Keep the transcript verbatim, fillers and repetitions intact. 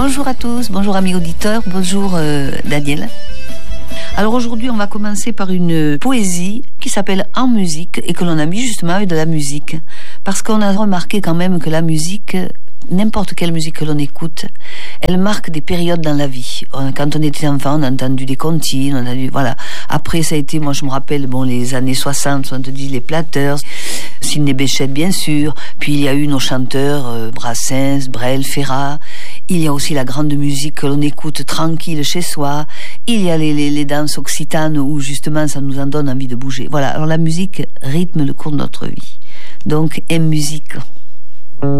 Bonjour à tous, bonjour amis auditeurs, bonjour euh, Daniel. Alors aujourd'hui, on va commencer par une poésie qui s'appelle En musique et que l'on a mis justement avec de la musique. Parce qu'on a remarqué quand même que la musique, n'importe quelle musique que l'on écoute, elle marque des périodes dans la vie. Quand on était enfant, on a entendu des comptines, on a entendu, voilà. Après, ça a été, moi je me rappelle, bon, les années soixante, soixante-dix, les Platters, Sidney Bechet bien sûr, puis il y a eu nos chanteurs, euh, Brassens, Brel, Ferrat. Il y a aussi la grande musique que l'on écoute tranquille chez soi. Il y a les, les, les danses occitanes où justement ça nous en donne envie de bouger. Voilà, alors la musique rythme le cours de notre vie. Donc, en musique.